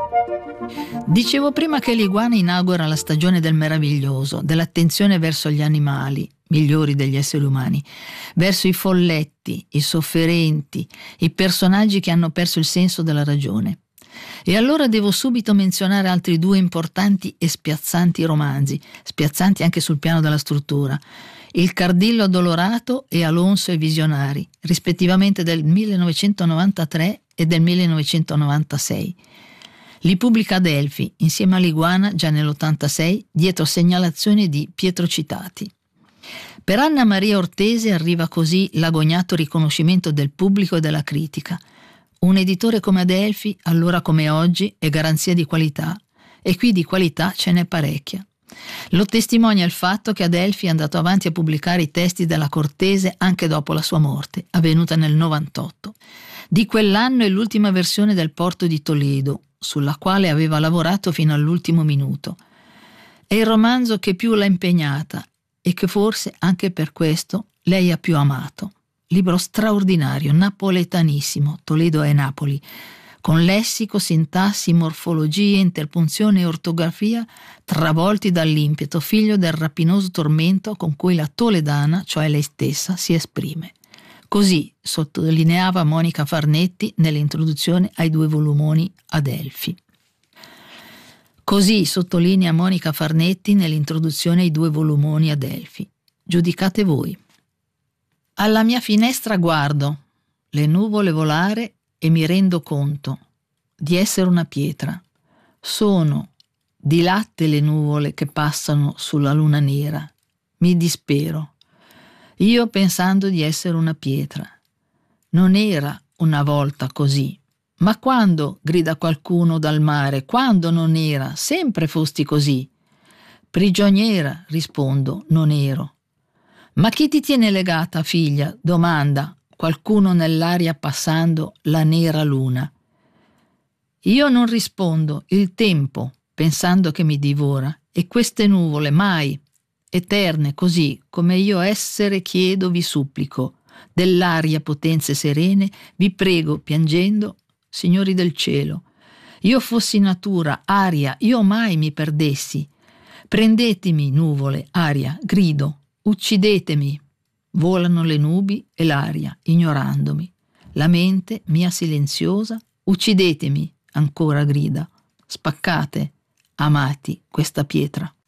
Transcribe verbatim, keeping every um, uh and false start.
Dicevo prima che l'Iguana inaugura la stagione del meraviglioso, dell'attenzione verso gli animali, migliori degli esseri umani, verso i folletti, i sofferenti, i personaggi che hanno perso il senso della ragione. E allora devo subito menzionare altri due importanti e spiazzanti romanzi, spiazzanti anche sul piano della struttura: Il Cardillo Addolorato e Alonso e i Visionari, rispettivamente del millenovecentonovantatré e del millenovecentonovantasei. Li pubblica Adelphi, insieme all'Iguana, già nell'ottantasei, dietro segnalazioni di Pietro Citati. Per Anna Maria Ortese arriva così l'agognato riconoscimento del pubblico e della critica. Un editore come Adelphi, allora come oggi, è garanzia di qualità, e qui di qualità ce n'è parecchia. Lo testimonia il fatto che Adelphi è andato avanti a pubblicare i testi della Cortese anche dopo la sua morte, avvenuta nel novantotto. Di quell'anno è l'ultima versione del Porto di Toledo, sulla quale aveva lavorato fino all'ultimo minuto. È il romanzo che più l'ha impegnata e che forse anche per questo lei ha più amato. Libro straordinario, napoletanissimo, Toledo è Napoli, con lessico, sintassi, morfologia, interpunzione e ortografia travolti dall'impeto figlio del rapinoso tormento con cui la toledana, cioè lei stessa, si esprime. Così sottolineava Monica Farnetti nell'introduzione ai due volumoni Adelphi. Così sottolinea Monica Farnetti nell'introduzione ai due volumoni Adelphi. Giudicate voi. Alla mia finestra guardo le nuvole volare e mi rendo conto di essere una pietra. Sono di latte le nuvole che passano sulla luna nera. Mi dispero. Io pensando di essere una pietra. Non era una volta così. Ma quando, grida qualcuno dal mare, quando non era? Sempre fosti così. Prigioniera, rispondo, non ero. Ma chi ti tiene legata, figlia? Domanda qualcuno nell'aria passando la nera luna. Io non rispondo, il tempo, pensando che mi divora, e queste nuvole mai, eterne così, come io essere chiedo vi supplico, dell'aria potenze serene, vi prego piangendo, signori del cielo, io fossi natura, aria, io mai mi perdessi, prendetemi nuvole, aria, grido, uccidetemi. Volano le nubi e l'aria, ignorandomi. La mente mia silenziosa, uccidetemi, ancora grida. Spaccate, amati, questa pietra.